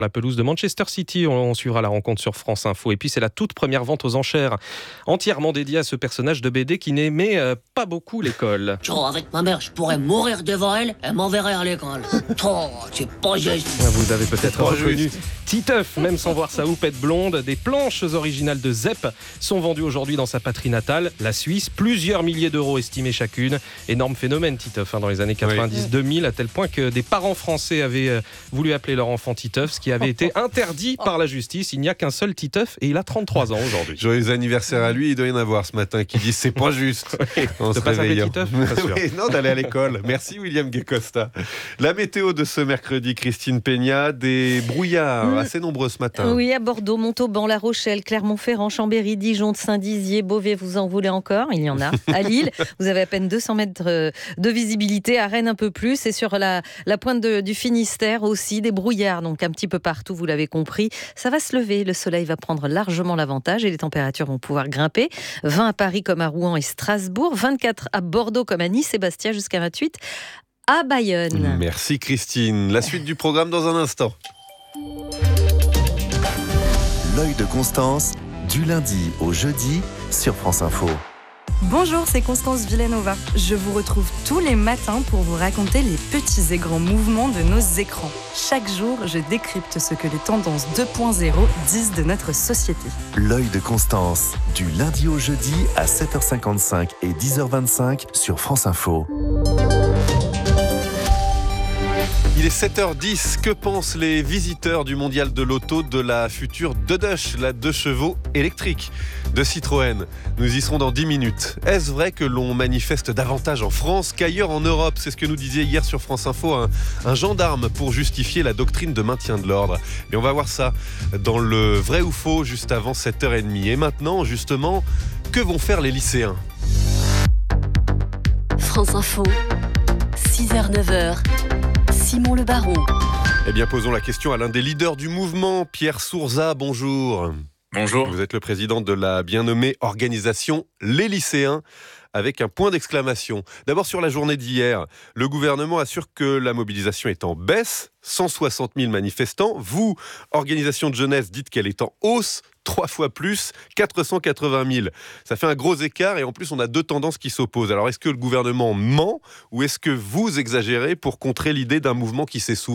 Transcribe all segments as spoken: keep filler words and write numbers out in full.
La pelouse de Manchester City, on suivra la rencontre sur France Info. Et puis c'est la toute première vente aux enchères, entièrement dédiée à ce personnage de B D qui n'aimait euh, pas beaucoup l'école. Genre avec ma mère, je pourrais mourir devant elle, elle m'enverrait à l'école. Oh, c'est pas juste. Vous avez peut-être reconnu Titeuf, même sans voir sa houppette blonde. Des planches originales de Zepp sont vendues aujourd'hui dans sa patrie natale, la Suisse. Plusieurs milliers d'euros estimés chacune. Énorme phénomène Titeuf hein, dans les années quatre-vingt-dix deux mille, à tel point que des parents français avaient euh, voulu appeler leur enfant Titeuf, ce qui avait été interdit par la justice. Il n'y a qu'un seul Titeuf et il a trente-trois ans aujourd'hui. Joyeux anniversaire à lui, il doit y en avoir ce matin qui disent c'est pas juste. Oui, en de se pas s'appeler réveillant. Titeuf, pas sûr. Oui, non, d'aller à l'école. Merci William Guecosta. La météo de ce mercredi, Christine Peña, des brouillards mmh. assez nombreux ce matin. Oui, à Bordeaux, Montauban, La Rochelle, Clermont-Ferrand, Chambéry, Dijon, Saint-Dizier, Beauvais, vous en voulez encore? Il y en a. À Lille, vous avez à peine deux cents mètres de visibilité. À Rennes, un peu plus. Et sur la, la pointe de, du Finistère aussi, des brouillards. Donc un petit peu partout, vous l'avez compris. Ça va se lever. Le soleil va prendre largement l'avantage et les températures vont pouvoir grimper. vingt à Paris comme à Rouen et Strasbourg. vingt-quatre à Bordeaux comme à Nice et Bastia jusqu'à vingt-huit à Bayonne. Merci Christine. La suite du programme dans un instant. L'œil de Constance, du lundi au jeudi sur France Info. Bonjour, c'est Constance Villanova. Je vous retrouve tous les matins pour vous raconter les petits et grands mouvements de nos écrans. Chaque jour, je décrypte ce que les tendances deux point zéro disent de notre société. L'œil de Constance, du lundi au jeudi à sept heures cinquante-cinq et dix heures vingt-cinq sur France Info. Il est sept heures dix. Que pensent les visiteurs du mondial de l'auto de la future Dedush, la deux chevaux électrique de Citroën? Nous y serons dans dix minutes. Est-ce vrai que l'on manifeste davantage en France qu'ailleurs en Europe? C'est ce que nous disait hier sur France Info un, un gendarme pour justifier la doctrine de maintien de l'ordre. Et on va voir ça dans le vrai ou faux juste avant sept heures trente. Et maintenant, justement, que vont faire les lycéens? France Info, six heures neuf heures. Simon Le Baron. Eh bien, posons la question à l'un des leaders du mouvement, Pierre Sourza. Bonjour. Bonjour. Vous êtes le président de la bien nommée organisation Les Lycéens, avec un point d'exclamation. D'abord, sur la journée d'hier, le gouvernement assure que la mobilisation est en baisse, cent soixante mille manifestants. Vous, organisation de jeunesse, dites qu'elle est en hausse, trois fois plus, quatre cent quatre-vingt mille. Ça fait un gros écart et en plus, on a deux tendances qui s'opposent. Alors, est-ce que le gouvernement ment ou est-ce que vous exagérez pour contrer l'idée d'un mouvement qui s'essouffle ?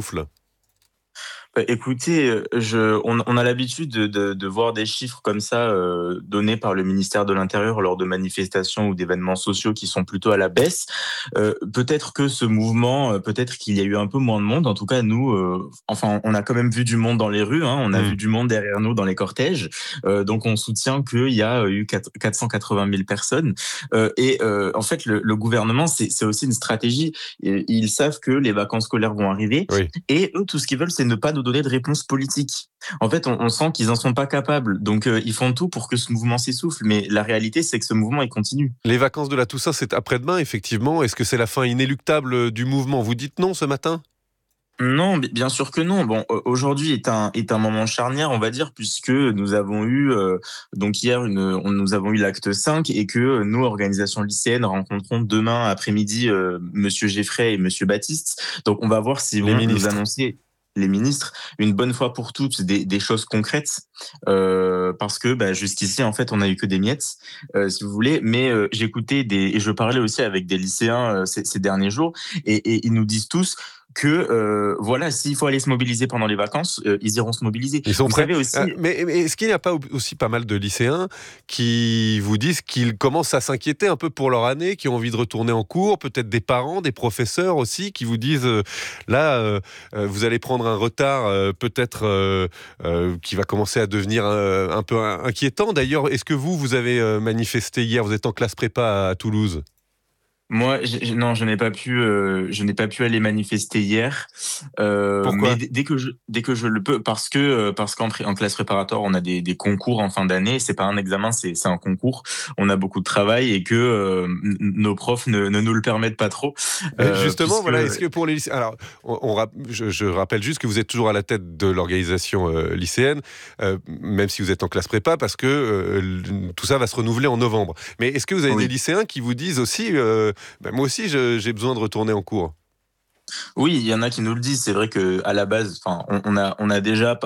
Écoutez, je, on, on a l'habitude de, de, de voir des chiffres comme ça euh, donnés par le ministère de l'Intérieur lors de manifestations ou d'événements sociaux qui sont plutôt à la baisse. Euh, peut-être que ce mouvement, euh, peut-être qu'il y a eu un peu moins de monde. En tout cas, nous, euh, enfin, on a quand même vu du monde dans les rues. Hein, on a mmh. vu du monde derrière nous dans les cortèges. Euh, donc, on soutient qu'il y a eu quatre cent quatre-vingt mille personnes. Euh, et euh, en fait, le, le gouvernement, c'est, c'est aussi une stratégie. Ils savent que les vacances scolaires vont arriver. Oui. Et eux, tout ce qu'ils veulent, c'est ne pas nous donner de réponse politique. En fait, on, on sent qu'ils en sont pas capables. Donc, euh, ils font tout pour que ce mouvement s'essouffle. Mais la réalité, c'est que ce mouvement, il continue. Les vacances de la Toussaint, c'est après-demain, effectivement. Est-ce que c'est la fin inéluctable du mouvement? Vous dites non ce matin? Non, bien sûr que non. Bon, aujourd'hui est un est un moment charnière, on va dire, puisque nous avons eu euh, donc hier une on, nous avons eu l'acte cinq et que nous, organisations lycéennes, rencontrons demain après-midi euh, Monsieur Geffray et Monsieur Baptiste. Donc, on va voir s'ils vont nous annoncer, les ministres, une bonne fois pour toutes, des, des choses concrètes, euh, parce que bah, jusqu'ici, en fait, on n'a eu que des miettes, euh, si vous voulez. Mais euh, j'écoutais des et je parlais aussi avec des lycéens euh, ces, ces derniers jours, et, et ils nous disent tous que euh, voilà, s'il faut aller se mobiliser pendant les vacances, euh, ils iront se mobiliser. Ils sont vous prêts. savez aussi. Euh, mais, mais est-ce qu'il n'y a pas aussi pas mal de lycéens qui vous disent qu'ils commencent à s'inquiéter un peu pour leur année, qui ont envie de retourner en cours, peut-être des parents, des professeurs aussi, qui vous disent euh, là, euh, euh, vous allez prendre un retard euh, peut-être euh, euh, qui va commencer à devenir euh, un peu inquiétant. D'ailleurs, est-ce que vous, vous avez euh, manifesté hier? Vous êtes en classe prépa à, à Toulouse? Moi, je, non, je n'ai pas pu, euh, je n'ai pas pu aller manifester hier. Euh, Pourquoi? Mais dès que je, dès que je le peux, parce que, parce qu'en en classe préparatoire, on a des, des concours en fin d'année. C'est pas un examen, c'est, c'est un concours. On a beaucoup de travail et que euh, nos profs ne, ne nous le permettent pas trop. Euh, Justement, puisque... voilà. Est-ce que pour les lycéens, alors, on, on, je, je rappelle juste que vous êtes toujours à la tête de l'organisation euh, lycéenne, euh, même si vous êtes en classe prépa, parce que euh, tout ça va se renouveler en novembre. Mais est-ce que vous avez oui. des lycéens qui vous disent aussi euh, Ben moi aussi, je, j'ai besoin de retourner en cours. Oui, il y en a qui nous le disent. C'est vrai qu'à la base, enfin, on, on, a, on a déjà